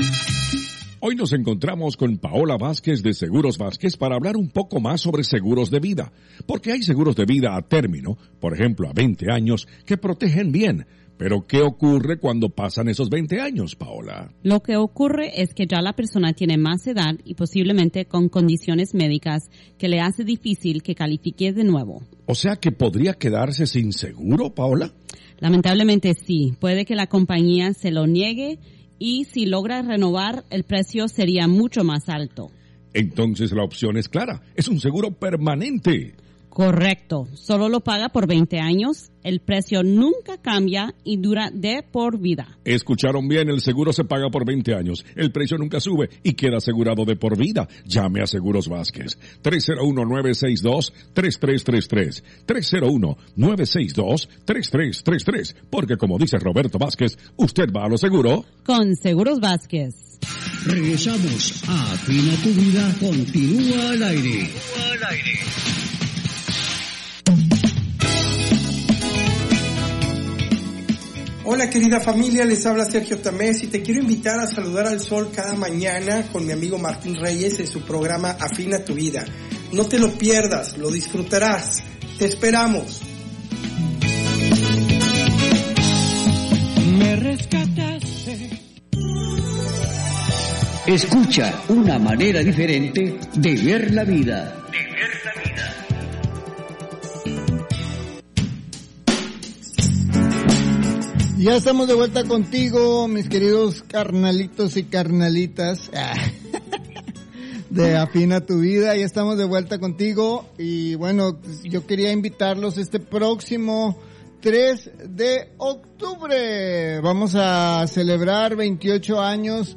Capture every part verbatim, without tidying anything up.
Hoy nos encontramos con Paola Vázquez de Seguros Vázquez para hablar un poco más sobre seguros de vida, porque hay seguros de vida a término, por ejemplo a veinte años, que protegen bien. Pero ¿qué ocurre cuando pasan esos veinte años, Paola? Lo que ocurre es que ya la persona tiene más edad y posiblemente con condiciones médicas que le hace difícil que califique de nuevo. O sea que podría quedarse sin seguro, Paola. Lamentablemente sí, puede que la compañía se lo niegue y si logra renovar, el precio sería mucho más alto. Entonces la opción es clara, es un seguro permanente. Correcto, solo lo paga por veinte años, el precio nunca cambia y dura de por vida. Escucharon bien, el seguro se paga por veinte años, el precio nunca sube y queda asegurado de por vida. Llame a Seguros Vázquez, tres cero uno, nueve seis dos, tres tres tres tres, tres cero uno, nueve seis dos, tres tres tres tres, porque como dice Roberto Vázquez, usted va a lo seguro. Con Seguros Vázquez. Regresamos a Afina tu Vida, continúa al aire. Continúa al aire. Hola querida familia, les habla Sergio Tamés y te quiero invitar a saludar al sol cada mañana con mi amigo Martín Reyes en su programa Afina tu Vida. No te lo pierdas, lo disfrutarás. Te esperamos. Me rescataste. Escucha una manera diferente de ver la vida. De ver la vida. Ya estamos de vuelta contigo, mis queridos carnalitos y carnalitas de Afina tu Vida. Ya estamos de vuelta contigo y bueno, yo quería invitarlos este próximo tres de octubre. Vamos a celebrar veintiocho años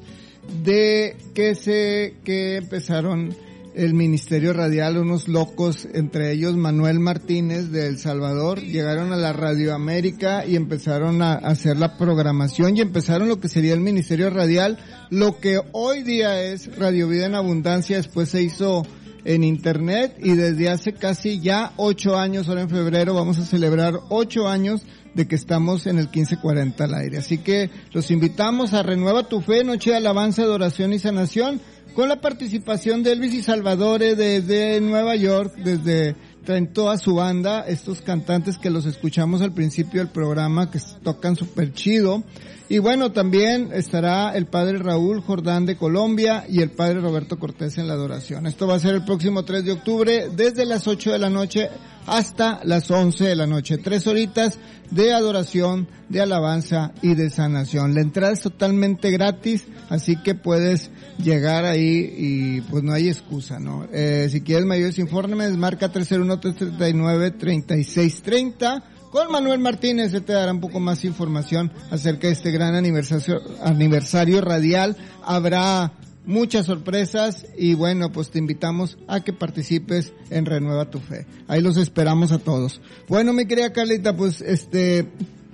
de que se que empezaron el Ministerio Radial, unos locos, entre ellos Manuel Martínez de El Salvador, llegaron a la Radio América y empezaron a hacer la programación y empezaron lo que sería el Ministerio Radial, lo que hoy día es Radio Vida en Abundancia. Después se hizo en Internet y desde hace casi ya ocho años, ahora en febrero vamos a celebrar ocho años de que estamos en el quince cuarenta al aire. Así que los invitamos a Renueva tu Fe, Noche de Alabanza, Adoración y Sanación, con la participación de Elvis y Salvadore desde Nueva York, desde traen toda su banda, estos cantantes que los escuchamos al principio del programa, que tocan súper chido. Y bueno, también estará el padre Raúl Jordán de Colombia y el padre Roberto Cortés en la adoración. Esto va a ser el próximo tres de octubre, desde las ocho de la noche hasta las once de la noche. Tres horitas de adoración, de alabanza y de sanación. La entrada es totalmente gratis, así que puedes llegar ahí y pues no hay excusa, ¿no? Eh, si quieres mayores informes, marca tres cero uno, tres tres nueve, tres seis tres cero. Con Manuel Martínez se te dará un poco más información acerca de este gran aniversario, aniversario radial. Habrá muchas sorpresas y bueno, pues te invitamos a que participes en Renueva tu Fe. Ahí los esperamos a todos. Bueno, mi querida Carlita, pues este...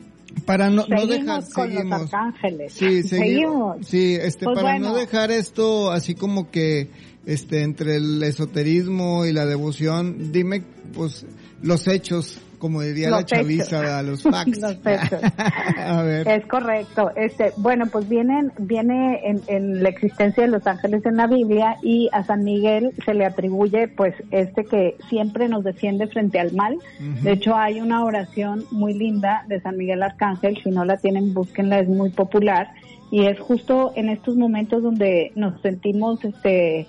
para no, no dejar con seguimos los arcángeles. sí seguimos, seguimos. sí este pues para bueno. no dejar esto así como que este entre el esoterismo y la devoción, dime pues los hechos, como diría los la chaviza, a los facts. Los hechos. A ver. Es correcto. Este, bueno, pues vienen, viene en, en la existencia de los ángeles en la Biblia y a San Miguel se le atribuye pues este que siempre nos defiende frente al mal. Uh-huh. De hecho, hay una oración muy linda de San Miguel Arcángel, si no la tienen, búsquenla, es muy popular y es justo en estos momentos donde nos sentimos este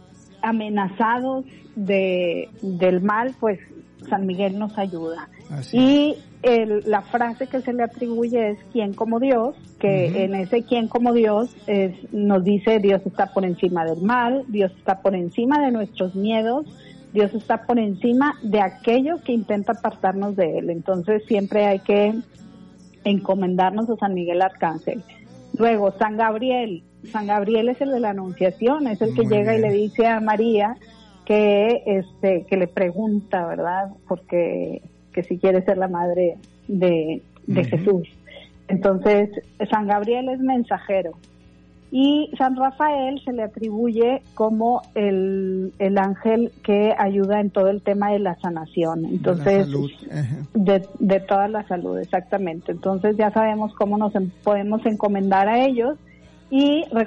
amenazados de del mal, pues San Miguel nos ayuda. Así. Y el, la frase que se le atribuye es ¿quién como Dios? Que uh-huh. en ese ¿quién como Dios? Es, nos dice Dios está por encima del mal, Dios está por encima de nuestros miedos, Dios está por encima de aquello que intenta apartarnos de Él. Entonces siempre hay que encomendarnos a San Miguel Arcángel. Luego, San Gabriel. San Gabriel es el de la Anunciación, es el que Muy llega bien. Y le dice a María que este que le pregunta, ¿verdad? Porque que si quiere ser la madre de, de uh-huh. Jesús. Entonces, San Gabriel es mensajero. Y San Rafael se le atribuye como el, el ángel que ayuda en todo el tema de la sanación. Entonces, de, la salud. Uh-huh. de, de toda la salud, exactamente. Entonces ya sabemos cómo nos podemos encomendar a ellos. Y